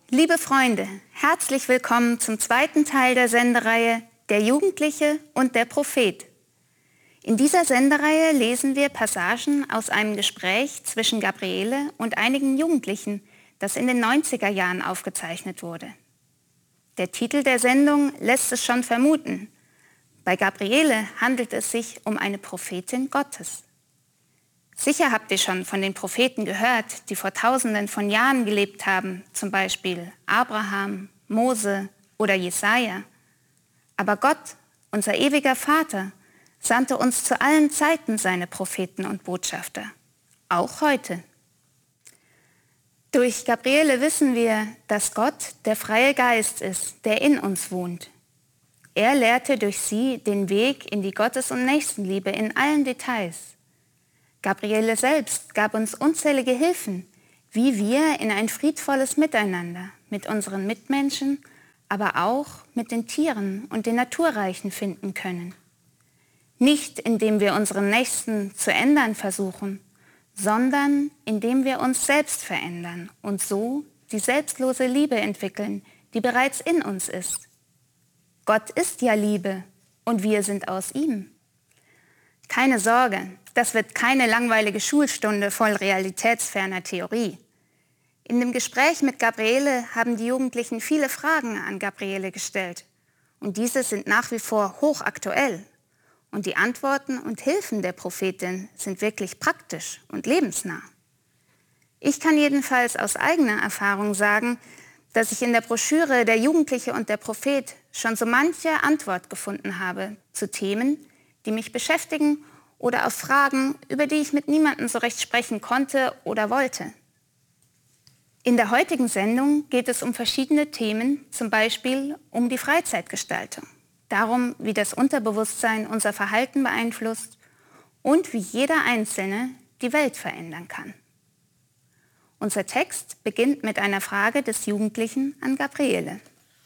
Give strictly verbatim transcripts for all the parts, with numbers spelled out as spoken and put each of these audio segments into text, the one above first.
Liebe Freunde, herzlich willkommen zum zweiten Teil der Sendereihe Der Jugendliche und der Prophet. In dieser Sendereihe lesen wir Passagen aus einem Gespräch zwischen Gabriele und einigen Jugendlichen, das in den neunziger Jahren aufgezeichnet wurde. Der Titel der Sendung lässt es schon vermuten. Bei Gabriele handelt es sich um eine Prophetin Gottes. Sicher habt ihr schon von den Propheten gehört, die vor Tausenden von Jahren gelebt haben, zum Beispiel Abraham, Mose oder Jesaja. Aber Gott, unser ewiger Vater, sandte uns zu allen Zeiten seine Propheten und Botschafter, auch heute. Durch Gabriele wissen wir, dass Gott der freie Geist ist, der in uns wohnt. Er lehrte durch sie den Weg in die Gottes- und Nächstenliebe in allen Details. Gabriele selbst gab uns unzählige Hilfen, wie wir in ein friedvolles Miteinander mit unseren Mitmenschen, aber auch mit den Tieren und den Naturreichen finden können. Nicht indem wir unseren Nächsten zu ändern versuchen, sondern indem wir uns selbst verändern und so die selbstlose Liebe entwickeln, die bereits in uns ist. Gott ist ja Liebe und wir sind aus ihm. Keine Sorge, das wird keine langweilige Schulstunde voll realitätsferner Theorie. In dem Gespräch mit Gabriele haben die Jugendlichen viele Fragen an Gabriele gestellt. Und diese sind nach wie vor hochaktuell. Und die Antworten und Hilfen der Prophetin sind wirklich praktisch und lebensnah. Ich kann jedenfalls aus eigener Erfahrung sagen, dass ich in der Broschüre Der Jugendliche und der Prophet schon so manche Antwort gefunden habe zu Themen, die mich beschäftigen oder auf Fragen, über die ich mit niemandem so recht sprechen konnte oder wollte. In der heutigen Sendung geht es um verschiedene Themen, zum Beispiel um die Freizeitgestaltung, darum, wie das Unterbewusstsein unser Verhalten beeinflusst und wie jeder Einzelne die Welt verändern kann. Unser Text beginnt mit einer Frage des Jugendlichen an Gabriele.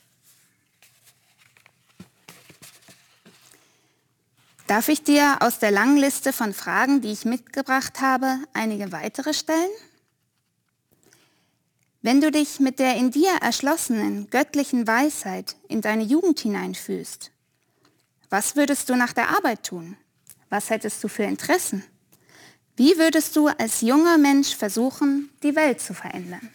Darf ich dir aus der langen Liste von Fragen, die ich mitgebracht habe, einige weitere stellen? Wenn du dich mit der in dir erschlossenen göttlichen Weisheit in deine Jugend hineinfühlst, was würdest du nach der Arbeit tun? Was hättest du für Interessen? Wie würdest du als junger Mensch versuchen, die Welt zu verändern?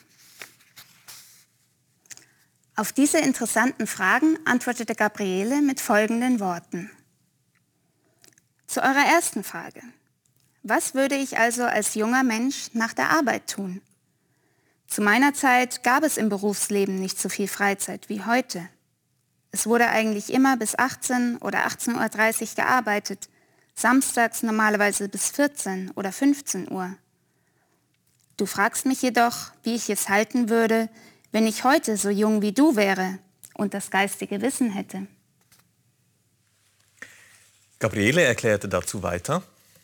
Auf diese interessanten Fragen antwortete Gabriele mit folgenden Worten. Zu eurer ersten Frage. Was würde ich also als junger Mensch nach der Arbeit tun? Zu meiner Zeit gab es im Berufsleben nicht so viel Freizeit wie heute. Es wurde eigentlich immer bis achtzehn oder achtzehn Uhr dreißig gearbeitet, samstags normalerweise bis vierzehn oder fünfzehn Uhr. Du fragst mich jedoch, wie ich es halten würde, wenn ich heute so jung wie du wäre und das geistige Wissen hätte. Gabriele erklärte dazu weiter: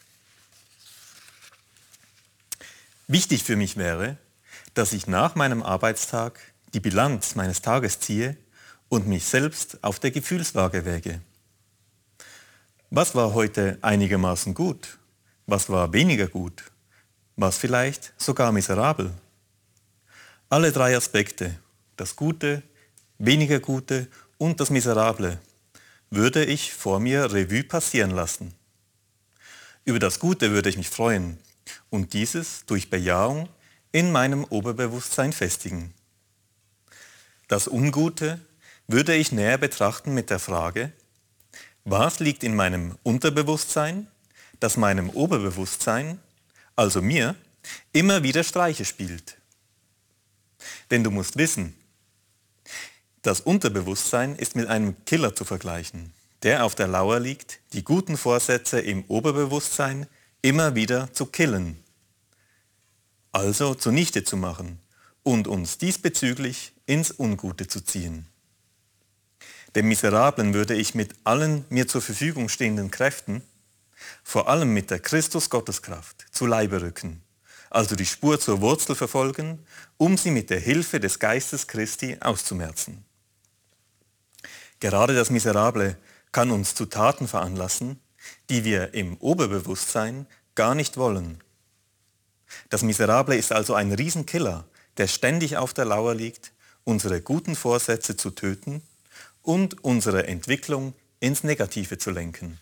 Wichtig für mich wäre, dass ich nach meinem Arbeitstag die Bilanz meines Tages ziehe und mich selbst auf der Gefühlswaage wäge. Was war heute einigermaßen gut? Was war weniger gut? Was vielleicht sogar miserabel? Alle drei Aspekte, das Gute, weniger Gute und das Miserable, würde ich vor mir Revue passieren lassen. Über das Gute würde ich mich freuen und dieses durch Bejahung in meinem Oberbewusstsein festigen. Das Ungute würde ich näher betrachten mit der Frage, was liegt in meinem Unterbewusstsein, das meinem Oberbewusstsein, also mir, immer wieder Streiche spielt. Denn du musst wissen, das Unterbewusstsein ist mit einem Killer zu vergleichen, der auf der Lauer liegt, die guten Vorsätze im Oberbewusstsein immer wieder zu killen, also zunichte zu machen und uns diesbezüglich ins Ungute zu ziehen. Dem Miserablen würde ich mit allen mir zur Verfügung stehenden Kräften, vor allem mit der Christus-Gotteskraft, zu Leibe rücken, also die Spur zur Wurzel verfolgen, um sie mit der Hilfe des Geistes Christi auszumerzen. Gerade das Miserable kann uns zu Taten veranlassen, die wir im Oberbewusstsein gar nicht wollen. Das Miserable ist also ein Riesenkiller, der ständig auf der Lauer liegt unsere guten Vorsätze zu töten und unsere Entwicklung ins Negative zu lenken.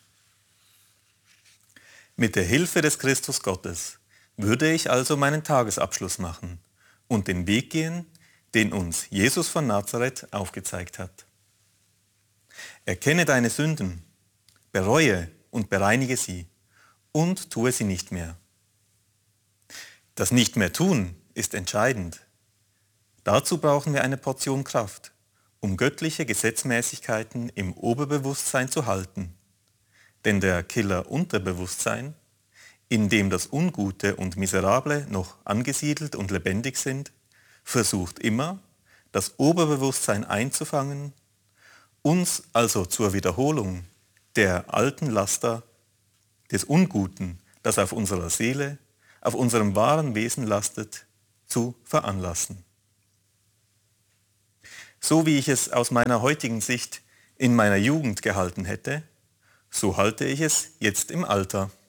Mit der Hilfe des Christus Gottes würde ich also meinen Tagesabschluss machen und den Weg gehen, den uns Jesus von Nazareth aufgezeigt hat. Erkenne deine Sünden, bereue und bereinige sie und tue sie nicht mehr. Das Nicht mehr tun ist entscheidend. Dazu brauchen wir eine Portion Kraft, um göttliche Gesetzmäßigkeiten im Oberbewusstsein zu halten. Denn der Killer Unterbewusstsein, in dem das Ungute und Miserable noch angesiedelt und lebendig sind, versucht immer, das Oberbewusstsein einzufangen, uns also zur Wiederholung der alten Laster des Unguten, das auf unserer Seele, auf unserem wahren Wesen lastet, zu veranlassen. So wie ich es aus meiner heutigen Sicht in meiner Jugend gehalten hätte, so halte ich es jetzt im Alter.